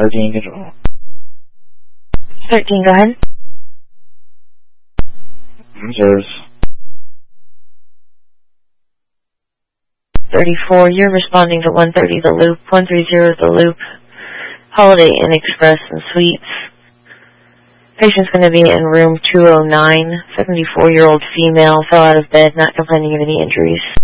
13, control. 13, go ahead. Observes. 34, you're responding to 130 The Loop, 130 The Loop, Holiday Inn Express and Suites. Patient's going to be in room 209, 74-year-old female, fell out of bed, not complaining of any injuries.